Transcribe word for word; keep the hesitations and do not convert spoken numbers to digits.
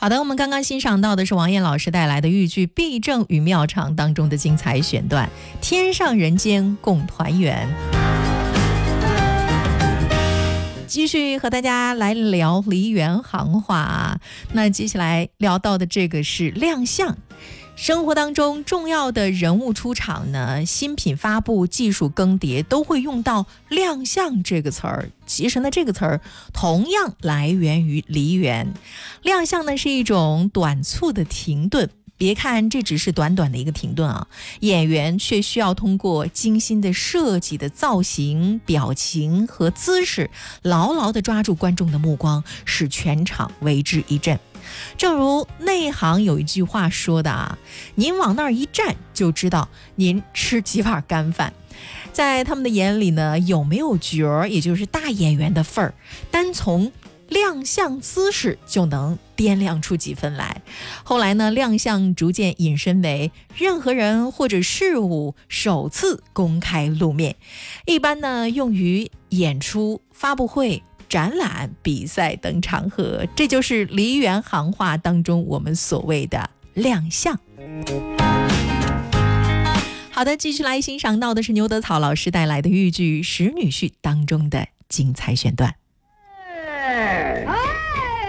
好的，我们刚刚欣赏到的是王燕老师带来的豫剧《避正与妙唱》当中的精彩选段，天上人间共团圆。继续和大家来聊梨园行话，那接下来聊到的这个是亮相。生活当中重要的人物出场呢，新品发布、技术更迭都会用到亮相这个词儿。其实呢，这个词儿同样来源于梨园。亮相呢是一种短促的停顿，别看这只是短短的一个停顿啊，演员却需要通过精心的设计的造型、表情和姿势，牢牢地抓住观众的目光，使全场为之一振。正如内行有一句话说的啊，您往那儿一站就知道您吃几碗干饭。在他们的眼里呢，有没有角儿，也就是大演员的份儿，单从亮相姿势就能掂量出几分来。后来呢，亮相逐渐引申为任何人或者事物首次公开露面，一般呢用于演出、发布会、展览、比赛等场合，这就是梨园行话当中我们所谓的亮相。好的，继续来欣赏到的是牛德草老师带来的豫剧《使女婿》当中的精彩选段。